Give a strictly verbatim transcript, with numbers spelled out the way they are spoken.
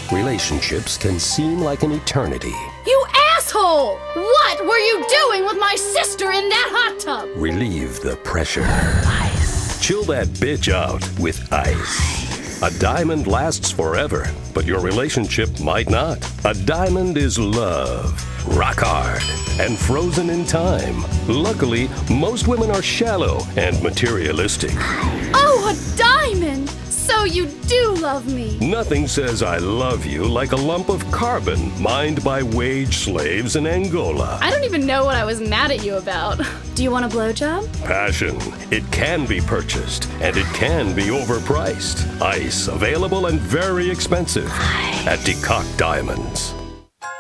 Relationships can seem like an eternity. You asshole! What were you doing with my sister in that hot tub? Relieve the pressure. Ice. Chill that bitch out with ice. A diamond lasts forever, but your relationship might not. A diamond is love, rock hard, and frozen in time. Luckily, most women are shallow and materialistic. Oh, a diamond! So you do love me. Nothing says I love you like a lump of carbon mined by wage slaves in Angola. I don't even know what I was mad at you about. Do you want a blowjob? Passion. It can be purchased, and it can be overpriced. Ice, available and very expensive at DeCock Diamonds.